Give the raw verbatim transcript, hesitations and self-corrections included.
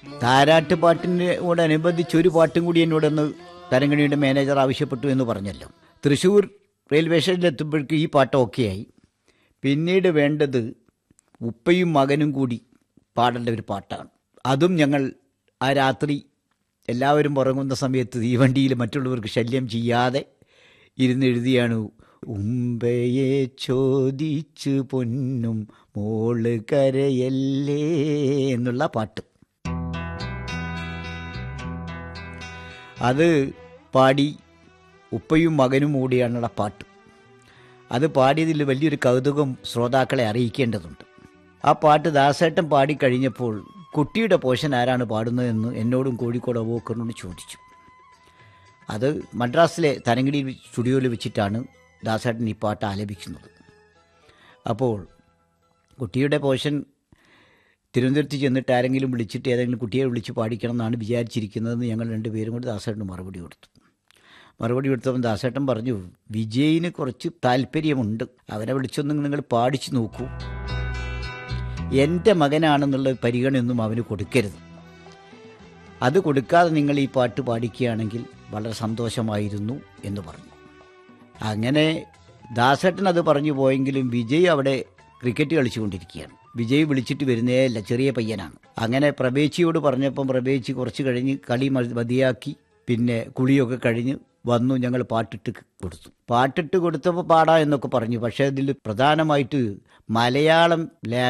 താരാട്ട് പാട്ടിനോടനുബന്ധിച്ച് ഒരു പാട്ടും കൂടി എന്നോടൊന്ന് തരംഗണിയുടെ മാനേജർ ആവശ്യപ്പെട്ടു എന്ന് പറഞ്ഞല്ലോ. തൃശ്ശൂർ റെയിൽവേ സ്റ്റേഷനിലെത്തുമ്പോഴേക്കും ഈ പാട്ട് ഓക്കെയായി. പിന്നീട് വേണ്ടത് ഉപ്പയും മകനും കൂടി പാടേണ്ട ഒരു പാട്ടാണ്. അതും ഞങ്ങൾ ആ രാത്രി എല്ലാവരും ഉറങ്ങുന്ന സമയത്ത് തീവണ്ടിയിൽ മറ്റുള്ളവർക്ക് ശല്യം ചെയ്യാതെ ഇരുന്നെഴുതിയാണ്. ഉമ്പയെ ചോദിച്ചു പൊന്നും മോള് കരയല്ലേ എന്നുള്ള പാട്ട്. അത് പാടി ഉപ്പയും മകനും കൂടിയാണുള്ള പാട്ട്. അത് പാടിയതിൽ വലിയൊരു കൗതുകം ശ്രോതാക്കളെ അറിയിക്കേണ്ടതുണ്ട്. ആ പാട്ട് ദാസേട്ടൻ പാടിക്കഴിഞ്ഞപ്പോൾ കുട്ടിയുടെ പോഷൻ ആരാണ് പാടുന്നതെന്ന് എന്നോടും കോഴിക്കോട് അബൂബക്കറിനോട് ചോദിച്ചു. അത് മദ്രാസിലെ തരംഗിണി സ്റ്റുഡിയോയിൽ വെച്ചിട്ടാണ് ദാസേട്ടൻ ഈ പാട്ട് ആലപിക്കുന്നത്. അപ്പോൾ കുട്ടിയുടെ പോഷൻ തിരുവനന്തപുരത്ത് ചെന്നിട്ട് ആരെങ്കിലും വിളിച്ചിട്ട് ഏതെങ്കിലും കുട്ടിയെ വിളിച്ച് പാടിക്കണം എന്നാണ് വിചാരിച്ചിരിക്കുന്നതെന്ന് ഞങ്ങൾ രണ്ടുപേരും കൂടി ദാസേട്ടന് മറുപടി കൊടുത്തു. മറുപടി കൊടുത്തപ്പോൾ ദാസേട്ടൻ പറഞ്ഞു, വിജയിന് കുറച്ച് താല്പര്യമുണ്ട്, അവരെ വിളിച്ചൊന്നും നിങ്ങൾ പാടിച്ചു നോക്കൂ, എൻ്റെ മകനാണെന്നുള്ള പരിഗണനയൊന്നും അവന് കൊടുക്കരുത്, അത് കൊടുക്കാതെ നിങ്ങൾ ഈ പാട്ട് പാടിക്കുകയാണെങ്കിൽ വളരെ സന്തോഷമായിരുന്നു എന്ന് പറഞ്ഞു. അങ്ങനെ ദാസേട്ടൻ അത് പറഞ്ഞു പോയെങ്കിലും വിജയ് അവിടെ ക്രിക്കറ്റ് കളിച്ചുകൊണ്ടിരിക്കുകയാണ്. വിജയ് വിളിച്ചിട്ട് വരുന്നേ അല്ല, ചെറിയ പയ്യനാണ്. അങ്ങനെ പ്രഭേച്ചിയോട് പറഞ്ഞപ്പം പ്രഭേച്ചി കുറച്ച് കഴിഞ്ഞ് കളി മതിയാക്കി പിന്നെ കുളിയൊക്കെ കഴിഞ്ഞ് വന്നു. ഞങ്ങൾ പാട്ടിട്ട് കൊടുത്തു. പാട്ടിട്ട് കൊടുത്തപ്പോൾ പാടാം എന്നൊക്കെ പറഞ്ഞു. പക്ഷേ അതിൽ പ്രധാനമായിട്ട് മലയാളം ലാ